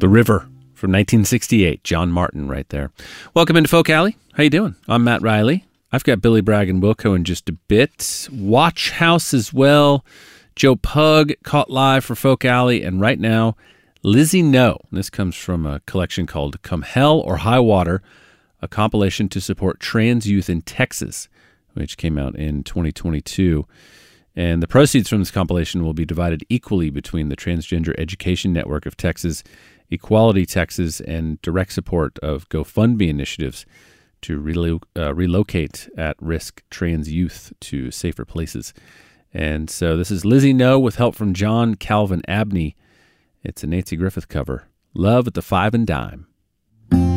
The River from 1968. John Martin right there. Welcome into Folk Alley. How you doing? I'm Matt Riley. I've got Billy Bragg and Wilco in just a bit. Watch House as well. Joe Pug caught live for Folk Alley. And right now, Lizzie No. This comes from a collection called Come Hell or High Water, a compilation to support trans youth in Texas, which came out in 2022. And the proceeds from this compilation will be divided equally between the Transgender Education Network of Texas, Equality Texas, and direct support of GoFundMe initiatives to relocate at-risk trans youth to safer places. And so this is Lizzie No with help from John Calvin Abney. It's a Nancy Griffith cover. Love at the Five and Dime.